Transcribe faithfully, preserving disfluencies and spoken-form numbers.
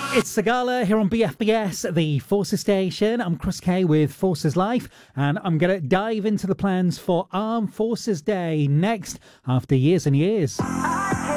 It's Sagala here on B F B S, the Forces Station. I'm Chris Kay with Forces Life, and I'm going to dive into the plans for Armed Forces Day next after years and years.